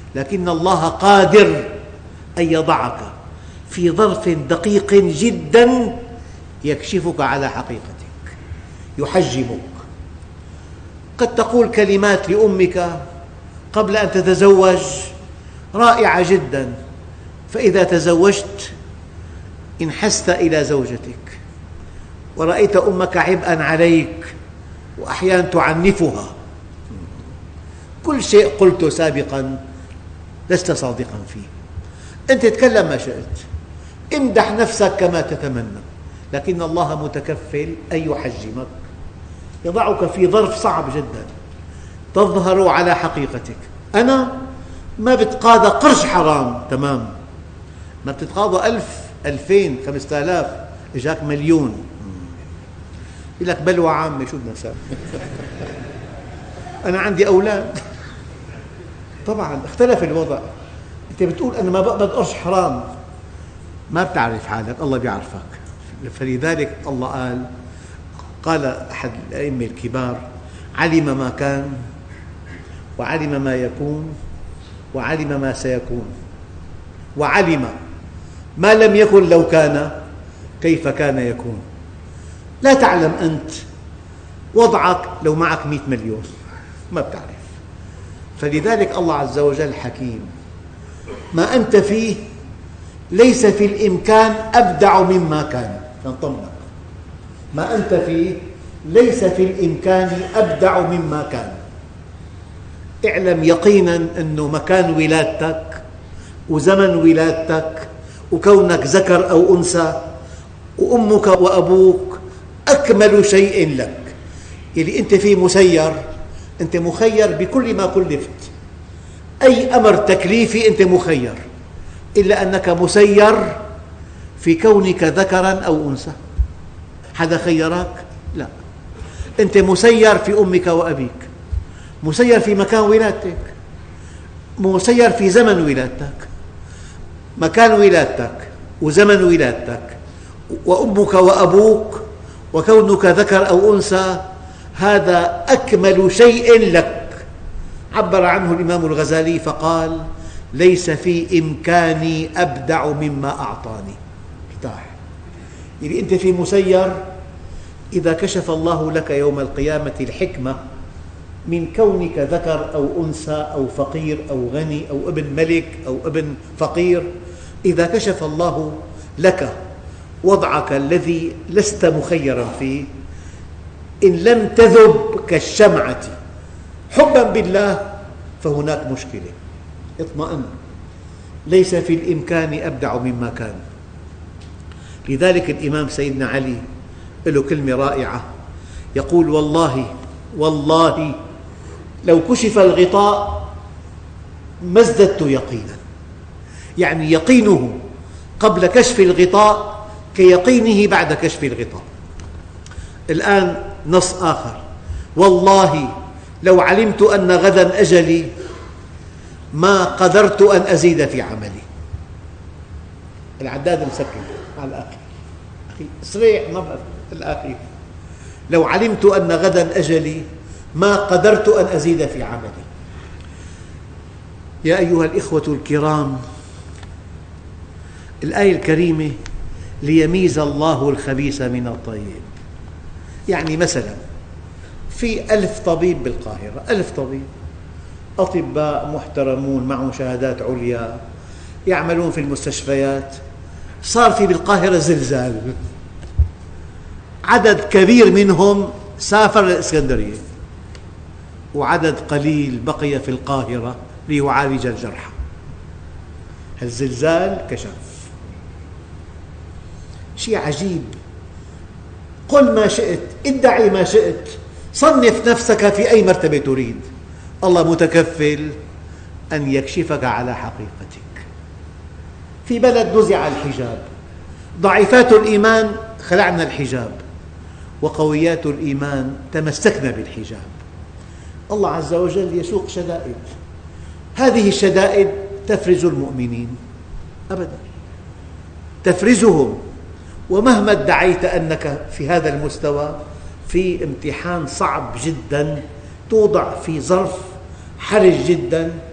لكن الله قادر أن يضعك في ظرف دقيق جدا يكشفك على حقيقتك، يحجمك. قد تقول كلمات لأمك قبل أن تتزوج رائعة جدا، فإذا تزوجت انحست إلى زوجتك ورأيت أمك عبئا عليك وأحيانا تعنفها، كل شيء قلته سابقا لست صادقا فيه. أنت تكلم ما شئت، امدح نفسك كما تتمنى، لكن الله متكفل أن يحجمك، يضعك في ظرف صعب جدا تظهر على حقيقتك. أنا ما بتقاضى قرش حرام، تمام، ما بتتقاضى 1000 2000 5000 إجاك مليون، يقول لك بلوى عامة، شو بدنا نسوي؟ أنا عندي أولاد، طبعا اختلف الوضع. أنت بتقول أنا ما بقبض قرش حرام، ما بتعرف حالك، الله بيعرفك. فلذلك الله قال أحد الأئمة الكبار: علم ما كان وعلم ما يكون وعلم ما سيكون، وعلم ما لم يكن لو كان كيف كان يكون. لا تعلم أنت وضعك لو معك 100 مليون، ما بتعرف. فلذلك الله عز وجل حكيم. ما أنت فيه ليس في الإمكان أبدع مما كان، نطمنك، ما أنت فيه ليس في الإمكان أبدع مما كان. اعلم يقينا أنه مكان ولادتك وزمن ولادتك وكونك ذكر أو أنثى وأمك وأبوك أكمل شيء لك. اللي أنت فيه مسير، أنت مخير بكل ما كلفت، أي أمر تكليفي أنت مخير، إلا أنك مسير في كونك ذكرا أو أنثى. حدا خيرك؟ لا، أنت مسير في أمك وأبيك، مسير في مكان ولادتك، مسير في زمن ولادتك. مكان ولادتك وزمن ولادتك وأمك وأبوك وكونك ذكر أو أنثى، هذا أكمل شيء لك. عبر عنه الإمام الغزالي فقال: ليس في إمكاني أبدع مما أعطاني. ارتاح. يعني أنت في مسير. إذا كشف الله لك يوم القيامة الحكمة من كونك ذكر أو أنثى أو فقير أو غني أو ابن ملك أو ابن فقير، إذا كشف الله لك وضعك الذي لست مخيرا فيه، إن لم تذب كالشمعة حبا بالله فهناك مشكلة. اطمئن، ليس في الإمكان أبدع مما كان. لذلك الإمام سيدنا علي له كلمة رائعة، يقول: والله لو كشف الغطاء ما ازددت يقينا. يعني يقينه قبل كشف الغطاء كيقينه بعد كشف الغطاء. الآن نص آخر: والله لو علمت أن غدا أجلي ما قدرت أن أزيد في عملي. العداد مسكن على الآخر، أخي سريع، ما بقى الآخر. لو علمت أن غدا أجلي ما قدرت أن أزيد في عملي. يا أيها الإخوة الكرام، الآية الكريمة: ليميز الله الخبيث من الطيب. يعني مثلا في 1000 طبيب بالقاهرة، 1000 طبيب، أطباء محترمون معهم شهادات عليا يعملون في المستشفيات. صار في بالقاهرة زلزال، عدد كبير منهم سافر للإسكندرية وعدد قليل بقي في القاهرة ليعالج الجرحى. الزلزال كشف شيء عجيب. قل ما شئت، ادعي ما شئت، صنف نفسك في أي مرتبة تريد، الله متكفل أن يكشفك على حقيقتك. في بلد نزع الحجاب، ضعيفات الإيمان خلعنا الحجاب، وقويات الإيمان تمسكنا بالحجاب. الله عز وجل يسوق شدائد، هذه الشدائد تفرز المؤمنين أبدا، تفرزهم. ومهما ادعيت أنك في هذا المستوى، في امتحان صعب جدا، توضع في ظرف حرج جدا